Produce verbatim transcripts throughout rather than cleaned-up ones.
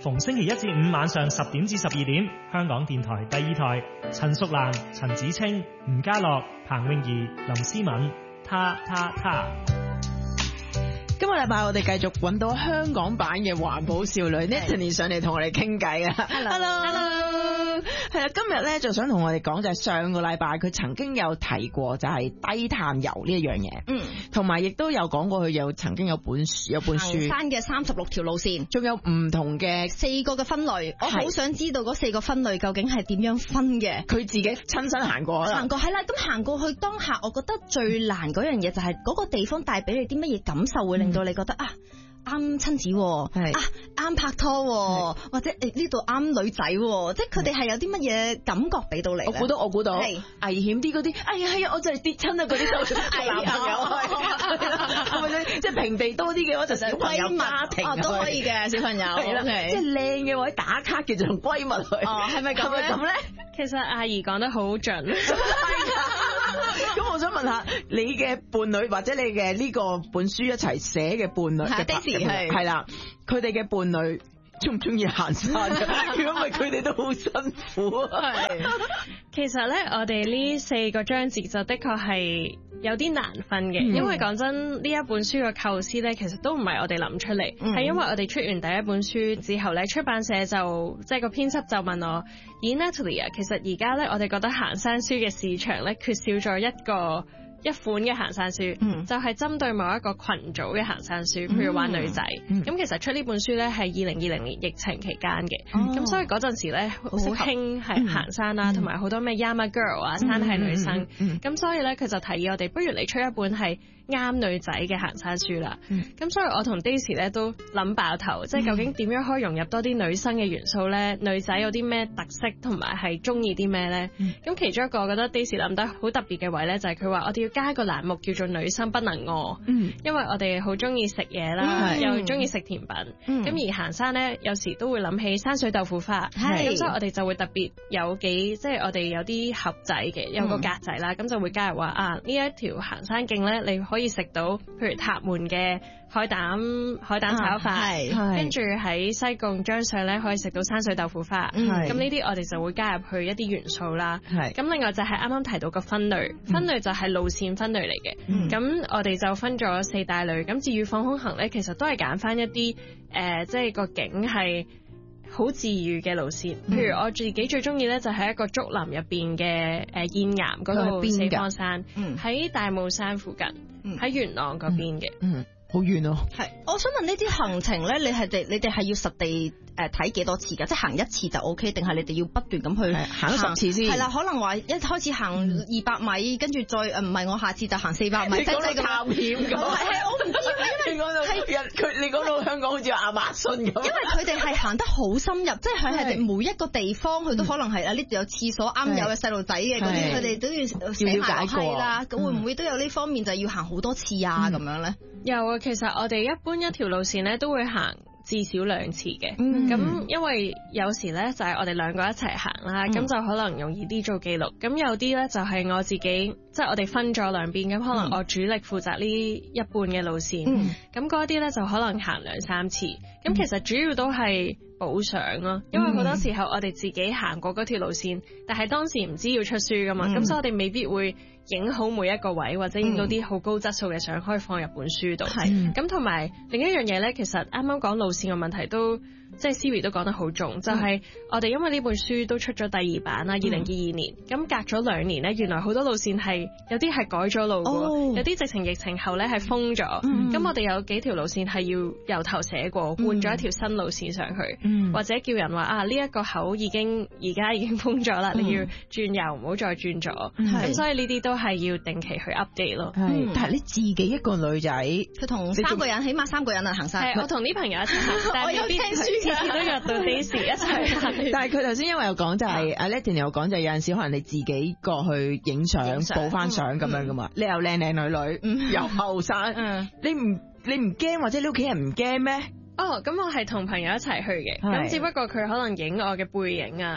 逢星期一至五晚上十點至十二點，香港電台第二台，陳淑蘭、陳子清、吳家樂、彭詠儀、林思敏，他他他。 今個禮拜我哋繼續揾到香港版嘅環保少女 Natalie 上嚟同我哋傾偈啊 ！Hello，Hello， 係啦，今日咧就想同我哋講就係上個禮拜佢曾經有提過就係低碳油呢一樣嘢，嗯，同埋亦都有講過佢有曾經有本書有本書行山嘅三十六條路線， 仲有唔同嘅四個嘅分類，我好想知道嗰四個分類究竟係點樣分嘅。 佢自己親身行過啦， 行過係啦，咁行過去當下，我覺得最難嗰樣嘢就係嗰個地方帶俾你啲乜嘢感受，會令到你覺得啊啱親子，啊啱拍拖，或者誒呢度啱女仔，即係佢哋係有啲乜嘢感覺俾到你。我估到，我估到危險啲嗰啲，哎呀係啊，我就係跌親啊嗰啲就男朋友去，即係平地多啲嘅話就小朋友家庭都可以嘅小朋友， 即係靚嘅話打卡嘅就同閨蜜去。 哦，係咪咁咧？ 咁咧？ 其實阿姨講得好準。 咁我想問下你嘅伴侶或者你嘅呢個本書一齊寫嘅伴侶嘅 Daisy 係係啦，佢哋嘅伴侶中唔中意行山㗎？如果唔係佢哋都好辛苦啊。 其實咧，我哋呢四個章節就的確係有啲難分嘅，嗯、因為講真，呢一本書嘅構思咧，其實都唔係我哋諗出嚟，係、嗯、因為我哋出完第一本書之後咧，出版社就即係個編輯就問我，咦 Natalie 啊，其實而家咧我哋覺得行山書嘅市場咧缺少咗一個。一款嘅行山書，嗯、就係針對某一個群組嘅行山書，譬如話女仔。咁、嗯嗯、其實出呢本書咧係二零二零年疫情期間嘅，咁、哦、所以嗰陣時咧好興係行山啦，同埋好多咩 Yama Girl 啊，山係女生。咁、嗯嗯嗯、所以咧佢就提議我哋，不如你出一本係啱女仔嘅行山書啦。咁、嗯、所以我同 Daisy 咧都諗爆頭，即係究竟點樣可以融入多啲女生嘅元素咧？女仔有啲咩特色，同埋係中意啲咩咧？咁、嗯、其中一個我覺得 Daisy 諗得好特別嘅位咧，就係佢話我哋要加一個欄目叫做女生不能餓，嗯、因為我哋好中意食嘢啦，嗯、又中意食甜品，咁、嗯、而行山咧，有時都會諗起山水豆腐花，咁是所以我哋就會特別有幾，即係我哋有啲盒仔嘅，有個格仔啦，咁、嗯、就會加入話啊呢一條行山徑咧，你可以食到，譬如塔門嘅海膽海膽炒飯，跟住喺西貢張上咧可以食到山水豆腐花，咁呢啲我哋就會加入去一啲元素啦。咁是另外就係啱啱提到個分類，嗯、分類就係路線分類嚟嘅。咁、嗯、我哋就分咗四大類。咁至於放空行咧，其實都係揀翻一啲誒、呃，即係個景係好治愈嘅路線。嗯、譬如我自己最中意咧，就係一個竹林入邊嘅誒燕岩嗰度四方山，喺、嗯、大帽山附近，喺、嗯、元朗嗰邊嘅。嗯嗯好遠咯， 係，我想問呢啲行程咧，你係哋你哋係要實地誒睇幾多次㗎？即係行一次就 O K， 定係你哋要不斷咁去行十次先？係啦，可能話一開始行二百米，跟住再誒唔係我下次就行四百米， 你講到探險咁， 係我唔知， 因為你講到係佢，你講到香港好似亞馬遜咁，因為佢哋係行得好深入，即係佢係每一個地方佢都可能係啊呢度有廁所啱有嘅細路仔嘅嗰啲，佢哋都要寫埋係啦。咁會唔會都有呢方面就係要行好多次啊？咁樣咧？ 有啊，其實我哋一般一條路線咧都會行至少兩次嘅，咁、嗯、因為有時咧就係我哋兩個一齊行啦，咁、嗯、就可能容易啲做記錄。咁有啲咧就係我自己，即係我哋分咗兩邊，咁可能我主力負責呢一半嘅路線，咁嗰啲咧就可能行兩三次。咁、嗯、其實主要都係補償咯，因為好多時候我哋自己行過嗰條路線，但係當時唔知要出書噶嘛，咁、嗯、所以我哋未必會影好每一個位，或者影到啲好高質素嘅相可以放入本書度。係咁，同埋另一樣嘢咧，其實啱啱講路線嘅問題都即係 Siri 都講得好重，就係、是、我哋因為呢本書都出咗第二版啦，二零二二年，咁、嗯、隔咗兩年咧，原來好多路線係有啲係改咗路嘅，哦、有啲直情疫情後咧係封咗，咁、嗯、我哋有幾條路線係要由頭寫過，換咗一條新路線上去，嗯、或者叫人話啊呢一、這個口已經而家已經封咗啦，嗯、你要轉右唔好再轉左，咁、嗯、所以呢啲都係要定期去 update 咯。 係，但係你自己一個女仔， 佢同三個人，起碼三個人啊行山。係，我同啲朋友一齊行，但係未必次次都約到 Daisy 一齊行。 但係佢頭先因為有講就係阿 Letty 有講就係有陣時可能你自己過去影相、補翻相咁樣噶嘛，你又靚靚女女，又後生，你唔你唔驚或者你屋企人唔驚咩？ 哦，咁我係同朋友一齊去嘅，咁只不過佢可能影我嘅背影啊，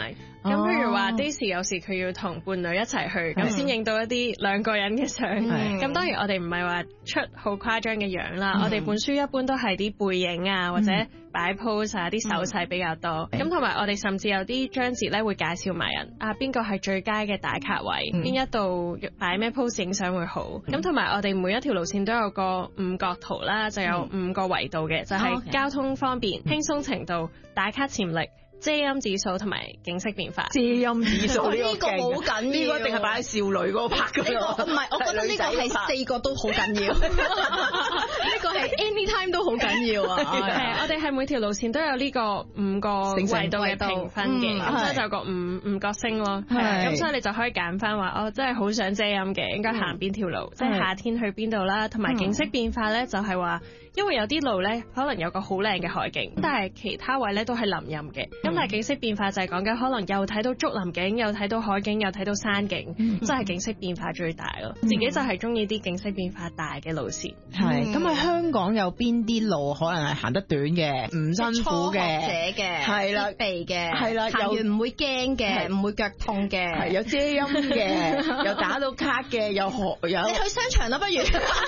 咁譬如話 Daisy 有時佢要同伴侶一齊去，咁先影到一啲兩個人嘅相。咁當然我哋唔係話出好誇張嘅樣啦，我哋本書一般都係啲背影啊，或者擺 pose 啊，啲手勢比較多。咁同埋我哋甚至有啲章節咧會介紹埋人啊，邊個係最佳嘅打卡位，邊一度擺咩 pose 影相會好。咁同埋我哋每一條路線都有個五角圖啦，就有五個維度嘅，就係交通方便、輕鬆程度、打卡潛力、遮陰指數同埋景色變化。 遮陰指數呢個好緊要， 呢個一定係擺喺少女嗰個拍㗎咯。 唔係，我覺得呢個係四個都好緊要。呢個係 anytime 都好緊要啊！ 係啊，我哋係每條路線都有呢個五個維度嘅評分嘅，咁所以就有個五五角星咯。咁所以你就可以揀翻話，我真係好想遮陰嘅，應該行邊條路，即係夏天去邊度啦，同埋景色變化咧，就係話。因為有啲路咧，可能有個好靚嘅海景，但係其他位咧都係林蔭嘅。咁但係景色變化就係講緊可能又睇到竹林景，又睇到海景，又睇到山景，即係景色變化最大咯。自己就係中意啲景色變化大嘅路線。 係咁喺香港有邊啲路可能係行得短嘅，唔辛苦嘅， 初學者嘅， 係啦， 備嘅， 係啦， 行完唔會驚嘅，唔會腳痛嘅， 係有遮陰嘅，又打到卡嘅，又學有。 你去商場啦，不如。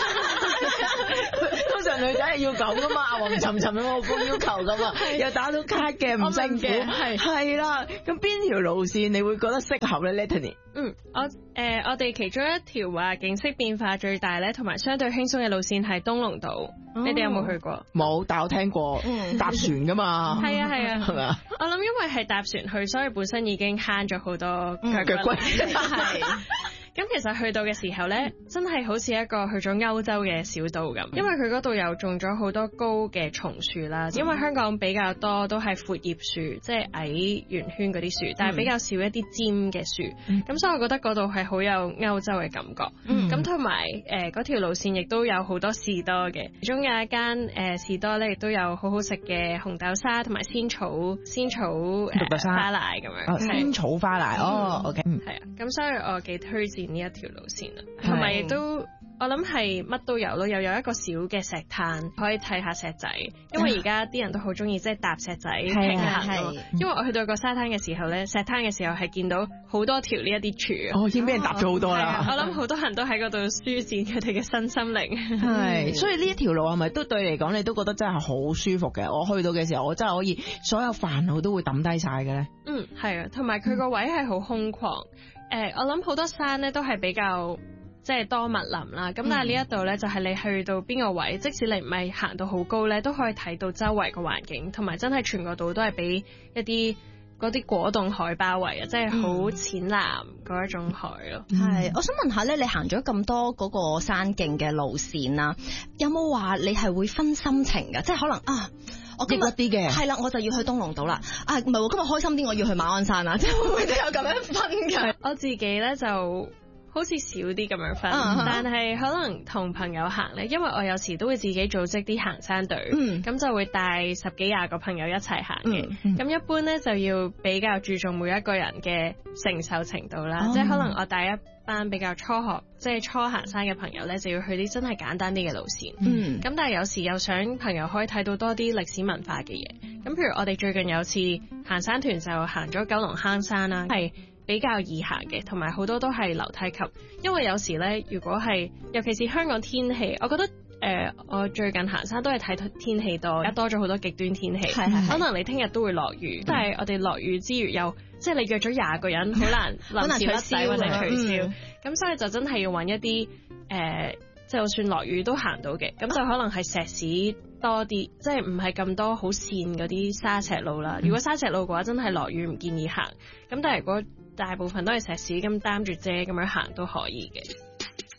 通常女仔係要咁噶嘛，阿黃沉沉有冇高要求噶嘛，又打到卡嘅，唔辛苦，係係啦。咁邊條路線你會覺得適合咧 Letany？ 嗯，我誒、呃、我哋其中一條話景色變化最大咧，同埋相對輕鬆嘅路線係東龍島。哦、你哋有冇去過？ 冇，但我聽過。嗯、搭船噶嘛。係啊係啊，係咪啊？ 我諗因為係搭船去，所以本身已經慳咗好多腳骨。 係。咁其實去到嘅時候咧，真係好似一個去咗歐洲嘅小島咁，因為佢嗰度又種咗好多高嘅松樹啦。因為香港比較多都係闊葉樹，即係矮圓圈嗰啲樹，但係比較少一啲尖嘅樹。咁、嗯、所以我覺得嗰度係好有歐洲嘅感覺。咁同埋誒嗰條路線亦都有好多士多嘅，其中有一間誒、呃、士多咧，亦都有好好食嘅紅豆沙同埋仙草仙草誒花奶咁樣。 仙草花奶哦 ，OK， 係啊，咁所以我幾推薦呢一條路線啊，同埋亦都我諗係乜都有咯，又有一個小嘅石灘可以睇下石仔，因為而家啲人都好中意即係搭石仔平衡。因為我去到個沙灘嘅時候咧，石灘嘅時候係見到好多條呢一啲柱， 哦，已經俾人搭咗好多啦。 我諗好多人都喺嗰度舒展佢哋嘅身心靈。 係，所以呢一條路係咪都對你嚟講，你都覺得真係好舒服嘅？我去到嘅時候，我真係可以所有煩惱都會抌低晒嘅咧。 嗯，係啊，同埋佢個位係好空曠。誒、呃，我諗好多山咧都係比較即係多密林啦，咁但係呢一度咧就係你去到邊個位，即使你唔係行到好高咧，都可以睇到周圍個環境，同埋真係全個島都係俾一啲嗰啲果凍海包圍啊，即係好淺藍嗰一種海咯。 係、嗯，我想問下咧，你行咗咁多嗰個山徑嘅路線啦，有冇話你係會分心情㗎？即係可能啊。我今日啲嘅係啦，我就要去東龍島啦。啊，唔係喎，今日開心啲，我要去馬鞍山啊！即係會唔會都有咁樣分㗎？我自己咧就好似少啲咁樣分，uh-huh. 但係可能同朋友行咧，因為我有時都會自己組織啲行山隊，咁、mm. 就會帶十幾廿個朋友一齊行嘅。咁、mm. 一般咧就要比較注重每一個人嘅承受程度啦，oh. 即係可能我帶一班比較初學，即係初行山嘅朋友咧，就要去啲真係簡單啲嘅路線。咁、mm. 但係有時又想朋友可以睇到多啲歷史文化嘅嘢。咁譬如我哋最近有次行山團就行咗九龍坑山啦，係比較易行嘅，同埋好多都係樓梯級。因為有時咧，如果係尤其是香港天氣，我覺得誒、呃，我最近行山都係睇天氣多，而家多咗好多極端天氣。係係係，可能你聽日都會落雨，但係我哋落雨之餘又即係你約咗廿個人，好難臨時甩底或者取消。咁、嗯、所以就真係要揾一啲誒、呃，就算落雨都行到嘅，咁就可能係石屎多啲，即係唔係咁多好跣嗰啲沙石路啦。如果沙石路嘅話，真係落雨唔建議行。咁但係如果大部分都係石屎，咁擔住遮咁樣行都可以嘅。